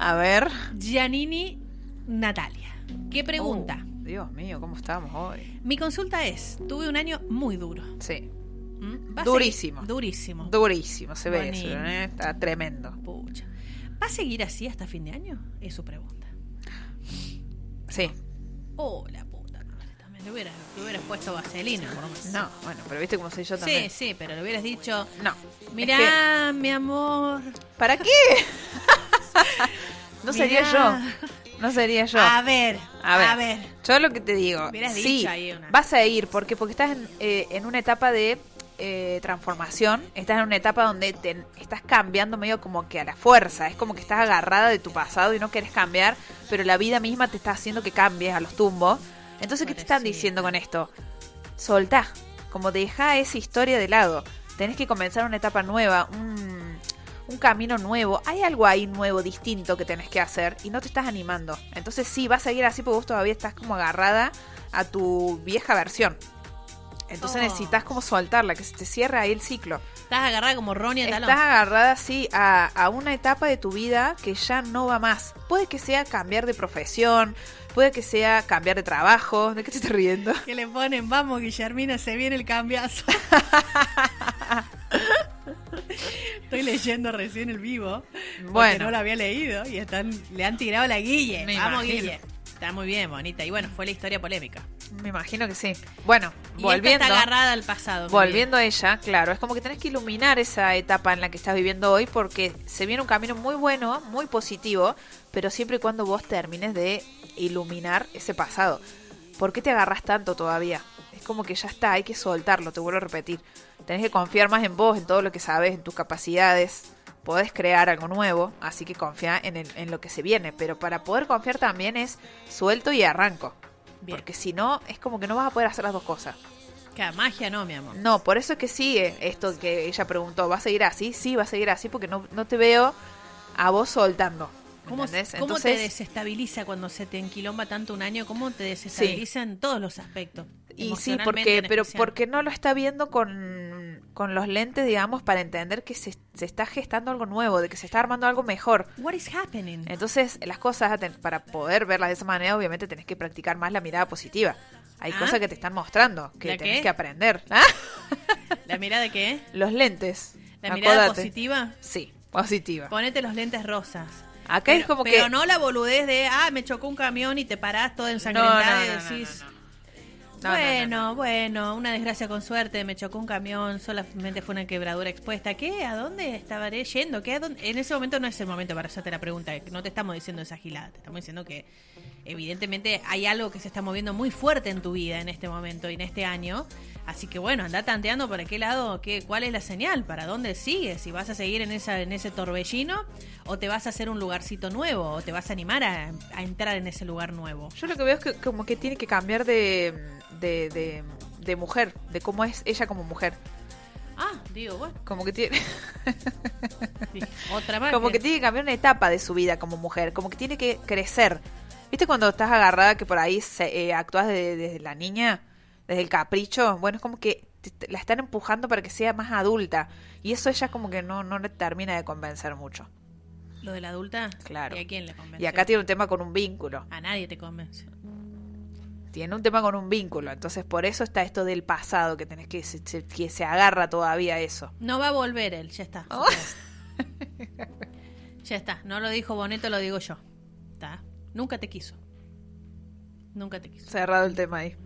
A ver. Giannini Natalia. ¿Qué pregunta? Dios mío, ¿cómo estamos hoy? Mi consulta es, tuve un año muy duro. Sí. ¿Va a Durísimo. seguir? Durísimo. Durísimo, se ve Bonito. eso, ¿eh? Está tremendo. Pucha. ¿Va a seguir así hasta fin de año? Es su pregunta. Sí. Oh, la puta madre. También le hubieras puesto vaselina, por lo menos. No, bueno, pero viste cómo soy yo también. Sí, pero le hubieras dicho, No. mirá, Es que, mi amor. ¿para qué? No Mirá. sería yo. No sería yo. A ver. Yo lo que te digo, Hubieras sí, dicho ahí una. vas a ir, porque estás en una etapa de transformación, estás en una etapa donde te estás cambiando medio como que a la fuerza, es como que estás agarrada de tu pasado y no querés cambiar, pero la vida misma te está haciendo que cambies a los tumbos. Entonces, ¿qué te están diciendo con esto? Soltá, como deja esa historia de lado, tenés que comenzar una etapa nueva, un camino nuevo, hay algo ahí nuevo, distinto que tenés que hacer y no te estás animando. Entonces sí, vas a seguir así porque vos todavía estás como agarrada a tu vieja versión. Entonces necesitas como soltarla, que se te cierre ahí el ciclo. Estás agarrada como Ronnie Talón. Estás agarrada, sí, a una etapa de tu vida que ya no va más. Puede que sea cambiar de profesión, puede que sea cambiar de trabajo. ¿De qué te estás riendo? Que le ponen, vamos Guillermina, se viene el cambiazo. Estoy leyendo recién el vivo. Porque no lo había leído y le han tirado la Guille. Vamos Guille. Está muy bien, bonita. Y bueno, fue la historia polémica. Me imagino que sí. Bueno, y volviendo. Esta está agarrada al pasado. Volviendo a ella, claro, es como que tenés que iluminar esa etapa en la que estás viviendo hoy porque se viene un camino muy bueno, muy positivo, pero siempre y cuando vos termines de iluminar ese pasado. ¿Por qué te agarras tanto todavía? Es como que ya está, hay que soltarlo, te vuelvo a repetir. Tenés que confiar más en vos, en todo lo que sabes, en tus capacidades. Podés crear algo nuevo, así que confía en lo que se viene. Pero para poder confiar también es suelto y arranco. Bien. Porque si no, es como que no vas a poder hacer las dos cosas. Que magia no, mi amor. No, por eso es que sigue esto que ella preguntó. ¿Va a seguir así? Sí, va a seguir así porque no te veo a vos soltando. ¿Cómo Entonces, te desestabiliza cuando se te enquilomba tanto un año? ¿Cómo te desestabiliza en todos los aspectos? Y sí, porque no lo está viendo con los lentes, digamos, para entender que se está gestando algo nuevo, de que se está armando algo mejor. What is happening? Entonces, las cosas, para poder verlas de esa manera, obviamente tenés que practicar más la mirada positiva. Hay cosas que te están mostrando, que tenés que aprender. ¿Ah? ¿La mirada de qué? Los lentes. ¿La mirada positiva? Sí, positiva. Ponete los lentes rosas. Acá es como pero no la boludez de, me chocó un camión y te parás toda ensangrentada y decís... Bueno, una desgracia con suerte, me chocó un camión, solamente fue una quebradura expuesta. ¿Qué? ¿A dónde estaré yendo? En ese momento no es el momento para hacerte la pregunta, no te estamos diciendo esa gilada, te estamos diciendo que evidentemente hay algo que se está moviendo muy fuerte en tu vida en este momento y en este año. Así que bueno, anda tanteando para qué lado, cuál es la señal, para dónde sigues, si vas a seguir en ese torbellino o te vas a hacer un lugarcito nuevo o te vas a animar a entrar en ese lugar nuevo. Yo lo que veo es que como que tiene que cambiar de mujer, de cómo es ella como mujer. Digo, bueno. Como que tiene... Sí, otra más. Como que tiene que cambiar una etapa de su vida como mujer, como que tiene que crecer. ¿Viste cuando estás agarrada que por ahí actúas desde la niña? Desde el capricho, bueno, es como que la están empujando para que sea más adulta. Y eso ella como que no le termina de convencer mucho. ¿Lo de la adulta? Claro. ¿Y a quién le convence? Y acá tiene un tema con un vínculo. A nadie te convence. Tiene un tema con un vínculo. Entonces por eso está esto del pasado, que tenés que se agarra todavía a eso. No va a volver él, ya está. Oh. Ya está. No lo dijo Boneto, lo digo yo. ¿Está? Nunca te quiso. Cerrado el tema ahí.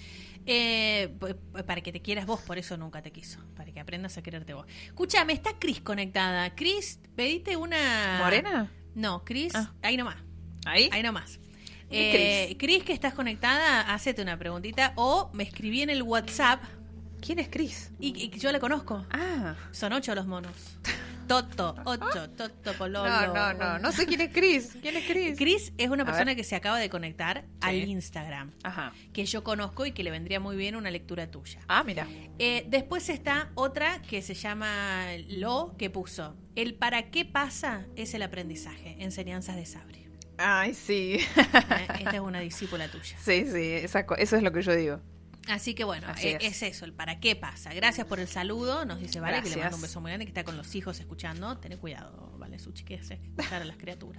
Para que te quieras vos, por eso nunca te quiso. Para que aprendas a quererte vos. Escúchame, está Cris conectada. Cris, pedite una... ¿Morena? No, Cris, ahí nomás. ¿Ahí? Ahí nomás. Cris, que estás conectada, hacete una preguntita o me escribí en el WhatsApp. ¿Quién es Cris? Y yo la conozco. Son 8 los monos. Toto, 8, Toto, Pololo. No sé quién es Cris. ¿Quién es Cris? Cris es una persona que se acaba de conectar al Instagram. Ajá. Que yo conozco y que le vendría muy bien una lectura tuya. Mira. Después está otra que se llama que puso: el para qué pasa es el aprendizaje. Enseñanzas de Sabri. Ay, sí. Esta es una discípula tuya. Sí, eso es lo que yo digo. Así que bueno, es eso, el para qué pasa. Gracias por el saludo, nos dice Vale, que le manda un beso muy grande, que está con los hijos escuchando. Ten cuidado, Vale, Suchi, que es escuchar a las criaturas.